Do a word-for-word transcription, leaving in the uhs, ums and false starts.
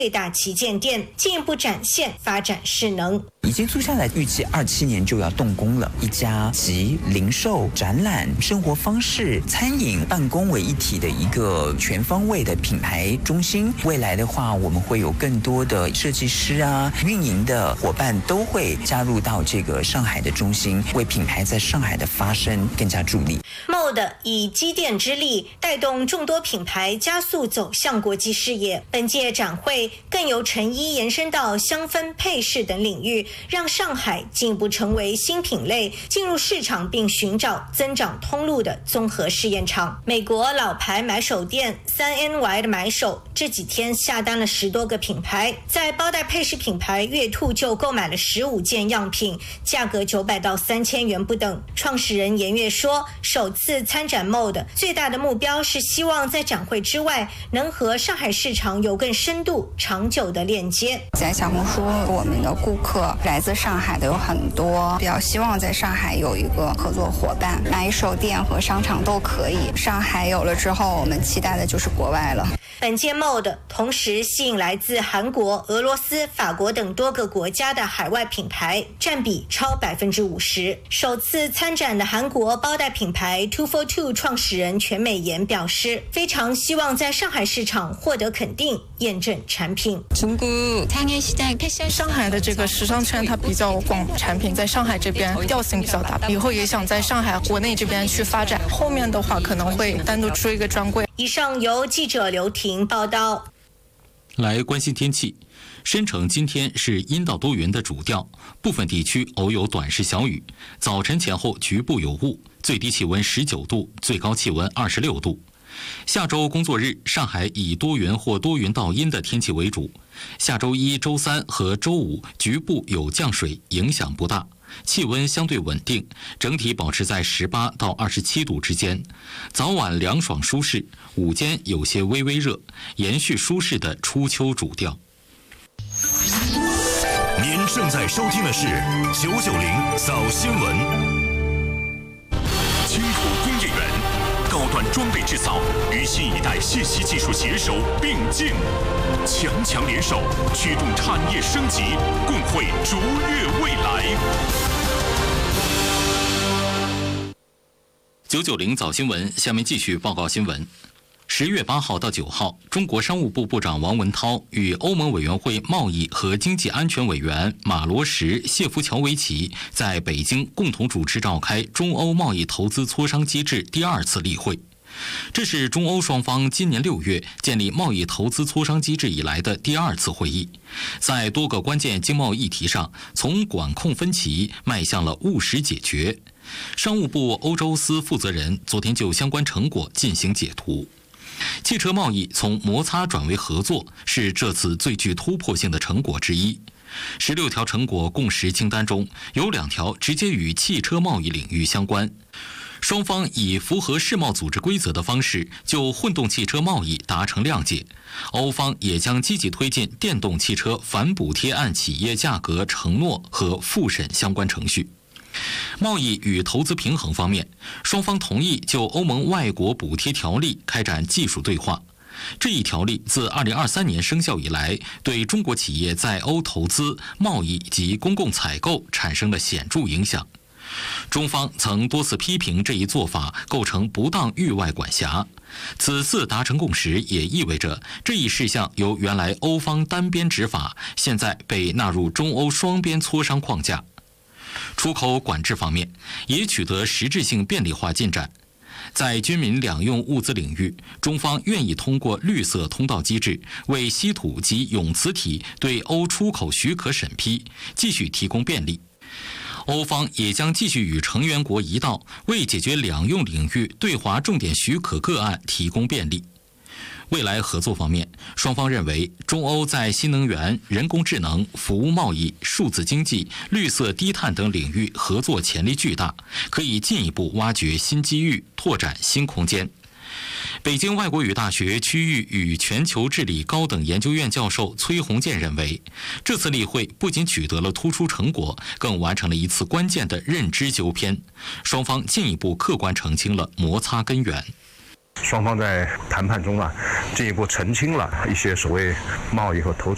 最大旗舰店，进一步展现发展势能。 已经租下来，预计二七年就要动工了。一家集零售、展览、生活方式、餐饮、办公为一体的一个全方位的品牌中心。未来的话，我们会有更多的设计师啊、运营的伙伴都会加入到这个上海的中心，为品牌在上海的发声更加助力。 M O D 以积电之力，带动众多品牌加速走向国际视野。本届展会更由成衣延伸到香氛、配饰等领域，让上海进一步成为新品类进入市场并寻找增长通路的综合试验场。美国老牌买手店三 N Y 的买手这几天下单了十多个品牌，在包袋配饰品牌月兔就购买了十五件样品，价格九百到三千元不等。创始人严月说，首次参展 M O D 最大的目标是希望在展会之外能和上海市场有更深度长久的链接。 在小红书，我们的顾客来自上海的有很多，比较希望在上海有一个合作伙伴，买手店和商场都可以。上海有了之后，我们期待的就是国外了。 本届 M O D 同时吸引来自韩国、俄罗斯、法国等多个国家的海外品牌，占比超百分之五十。首次参展的韩国包袋品牌 Two for Two 创始人全美妍表示，非常希望在上海市场获得肯定，验证产品。 上海的这个时尚圈它比较广，产品在上海这边调性比较大，以后也想在上海国内这边去发展，后面的话可能会单独出一个专柜。 以上由记者刘婷报道。 来关心天气，深成今天是阴到多云的主调，部分地区偶有短时小雨，早晨前后局部有雾，最低气温十九度，最高气温二十六度。下周工作日，上海以多云或多云到阴的天气为主。下周一、周三和周五局部有降水，影响不大，气温相对稳定，整体保持在十八到二十七度之间，早晚凉爽舒适，午间有些微微热，延续舒适的初秋主调。 您正在收听的是九九零早新闻。青浦工业园高端装备制造与新一代信息技术携手并进，强强联手，驱动产业升级，共绘卓越未来。 九九零早新闻，下面继续报告新闻。十月八号到九号，中国商务部部长王文涛与欧盟委员会贸易和经济安全委员马罗什、谢夫乔维奇在北京共同主持召开中欧贸易投资磋商机制第二次例会。这是中欧双方今年六月建立贸易投资磋商机制以来的第二次会议，在多个关键经贸议题上，从管控分歧迈向了务实解决。商务部欧洲司负责人昨天就相关成果进行解读。汽车贸易从摩擦转为合作，是这次最具突破性的成果之一。十六条成果共识清单中，有两条直接与汽车贸易领域相关。双方以符合世贸组织规则的方式就混动汽车贸易达成谅解，欧方也将积极推进电动汽车反补贴按企业价格承诺和复审相关程序。贸易与投资平衡方面，双方同意就欧盟外国补贴条例开展技术对话。这一条例自二零二三年生效以来，对中国企业在欧投资、贸易及公共采购产生了显著影响。中方曾多次批评这一做法构成不当域外管辖。此次达成共识也意味着这一事项由原来欧方单边执法，现在被纳入中欧双边磋商框架。出口管制方面也取得实质性便利化进展。在军民两用物资领域，中方愿意通过绿色通道机制，为稀土及永磁体对欧出口许可审批继续提供便利。欧方也将继续与成员国一道，为解决两用领域对华重点许可个案提供便利。未来合作方面，双方认为中欧在新能源、人工智能、服务贸易、数字经济、绿色低碳等领域合作潜力巨大，可以进一步挖掘新机遇，拓展新空间。北京外国语大学区域与全球治理高等研究院教授崔洪建认为，这次例会不仅取得了突出成果，更完成了一次关键的认知纠偏，双方进一步客观澄清了摩擦根源。 双方在谈判中啊，进一步澄清了一些所谓贸易和投资